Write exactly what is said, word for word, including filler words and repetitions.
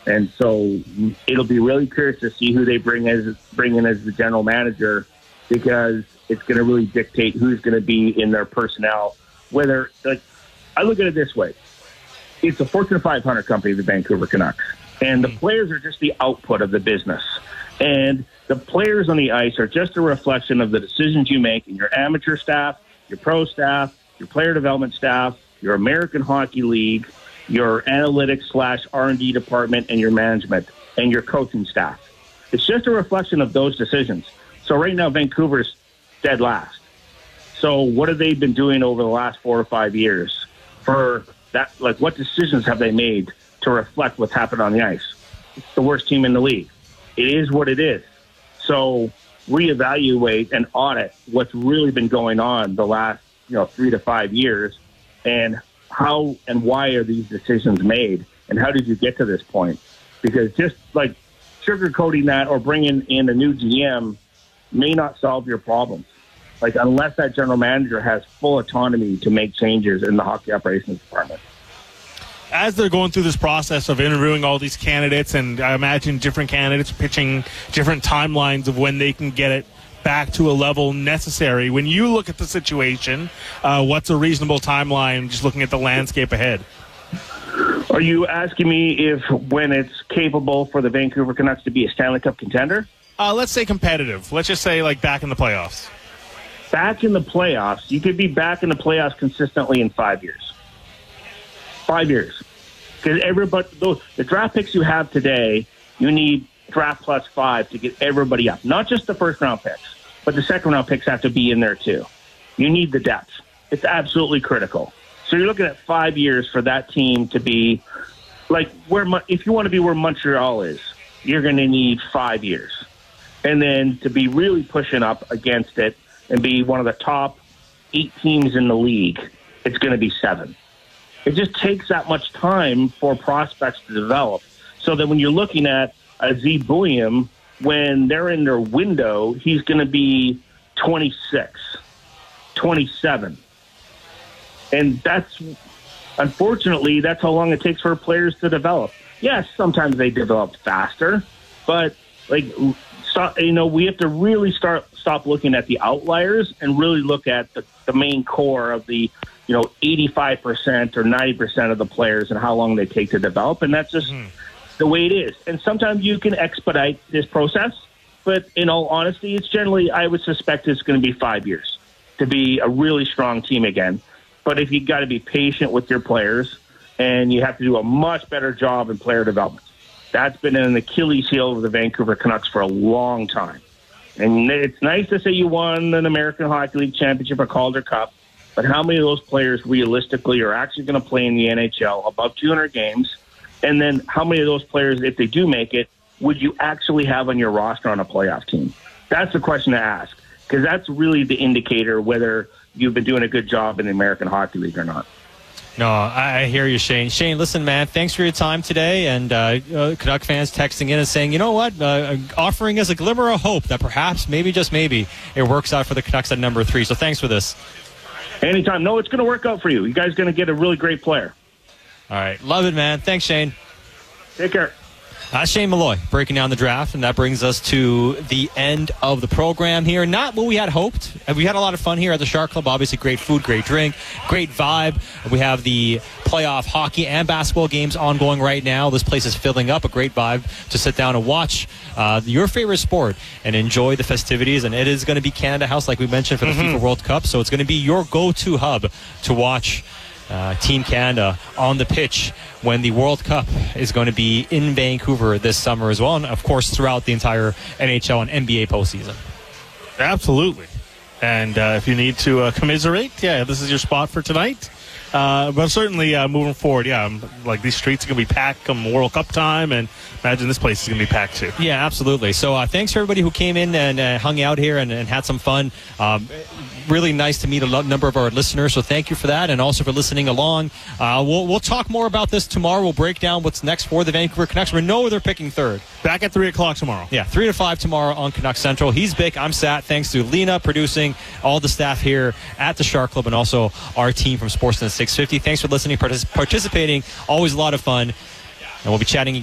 And so it'll be really curious to see who they bring as bring in as the general manager, because it's going to really dictate who's going to be in their personnel. Whether, like, I look at it this way. It's a Fortune five hundred company, the Vancouver Canucks, and the players are just the output of the business. And the players on the ice are just a reflection of the decisions you make in your amateur staff, your pro staff, your player development staff, your American Hockey League, your analytics slash R and D department, and your management, and your coaching staff. It's just a reflection of those decisions. So right now, Vancouver's dead last. So what have they been doing over the last four or five years for that? Like, what decisions have they made to reflect what's happened on the ice? It's the worst team in the league. It is what it is. So reevaluate and audit what's really been going on the last, you know, three to five years, and how and why are these decisions made, and how did you get to this point? Because just like sugarcoating that or bringing in a new G M may not solve your problems. Like, unless that general manager has full autonomy to make changes in the hockey operations department. As they're going through this process of interviewing all these candidates, and I imagine different candidates pitching different timelines of when they can get it back to a level necessary, when you look at the situation, uh, what's a reasonable timeline, just looking at the landscape ahead? Are you asking me if when it's capable for the Vancouver Canucks to be a Stanley Cup contender? Uh, let's say competitive. Let's just say, like, back in the playoffs. Back in the playoffs, you could be back in the playoffs consistently in five years. Five years. Because everybody, those, the draft picks you have today, you need draft plus five to get everybody up. Not just the first round picks, but the second round picks have to be in there too. You need the depth. It's absolutely critical. So you're looking at five years for that team to be like where, if you want to be where Montreal is, you're going to need five years. And then to be really pushing up against it and be one of the top eight teams in the league, it's going to be seven. It just takes that much time for prospects to develop. So that when you're looking at a Z Buium, when they're in their window, he's going to be twenty-six, twenty-seven. And that's, unfortunately, that's how long it takes for players to develop. Yes, sometimes they develop faster, but, like, stop, you know, we have to really start stop looking at the outliers and really look at the, the main core of the, you know, eighty-five percent or ninety percent of the players and how long they take to develop. And that's just mm. the way it is. And sometimes you can expedite this process, but in all honesty, it's generally, I would suspect it's going to be five years to be a really strong team again. But if you got to be patient with your players, and you have to do a much better job in player development. That's been an Achilles heel of the Vancouver Canucks for a long time. And it's nice to say you won an American Hockey League championship or Calder Cup, but how many of those players realistically are actually going to play in the N H L above two hundred games? And then how many of those players, if they do make it, would you actually have on your roster on a playoff team? That's the question to ask, because that's really the indicator whether you've been doing a good job in the American Hockey League or not. No, I hear you, Shane. Shane, listen, man, thanks for your time today. And uh, uh, Canuck fans texting in and saying, you know what, uh, offering us a glimmer of hope that perhaps, maybe, just maybe, it works out for the Canucks at number three. So thanks for this. Anytime. No, it's going to work out for you. You guys are going to get a really great player. All right. Love it, man. Thanks, Shane. Take care. Uh, Shane Malloy breaking down the draft, and that brings us to the end of the program here. Not what we had hoped. We had a lot of fun here at the Shark Club. Obviously, great food, great drink, great vibe. We have the playoff hockey and basketball games ongoing right now. This place is filling up. A great vibe to sit down and watch uh, your favorite sport and enjoy the festivities. And it is going to be Canada House, like we mentioned, for the mm-hmm. FIFA World Cup. So it's going to be your go-to hub to watch Uh, Team Canada on the pitch when the World Cup is going to be in Vancouver this summer as well, and of course throughout the entire N H L and N B A postseason. Absolutely. And uh, if you need to uh, commiserate, yeah, this is your spot for tonight. Uh, but certainly uh, moving forward, yeah, um, like these streets are going to be packed come World Cup time, and imagine this place is going to be packed too. Yeah, absolutely. So uh, thanks for everybody who came in and uh, hung out here and, and had some fun. Um, really nice to meet a lo- number of our listeners, so thank you for that, and also for listening along. Uh, we'll, we'll talk more about this tomorrow. We'll break down what's next for the Vancouver Canucks. We know they're picking third. Back at three o'clock tomorrow. Yeah, three to five tomorrow on Canuck Central. He's Bick. I'm Sat. Thanks to Lena producing, all the staff here at the Shark Club, and also our team from Sportsnet six fifty. Thanks for listening, partic- participating. Always a lot of fun. And we'll be chatting